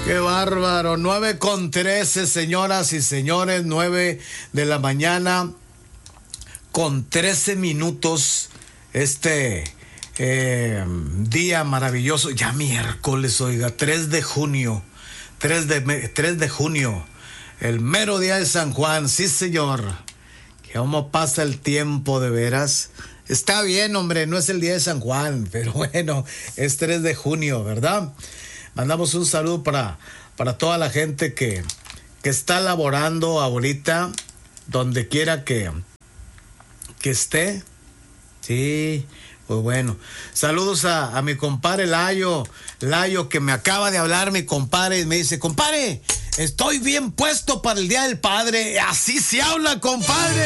Qué bárbaro. 9:13, señoras y señores. 9 de la mañana con 13 minutos. Día maravilloso. Ya miércoles, oiga. 3 de junio. 3 de junio. El mero día de San Juan. Sí, señor. ¿Cómo pasa el tiempo, de veras? Está bien, hombre. No es el día de San Juan. Pero bueno, es 3 de junio, ¿verdad? Mandamos un saludo para toda la gente que está laborando ahorita, donde quiera que esté. Sí, pues bueno. Saludos a mi compadre Layo, que me acaba de hablar, mi compadre, y me dice: compadre, estoy bien puesto para el Día del Padre. Así se habla, compadre.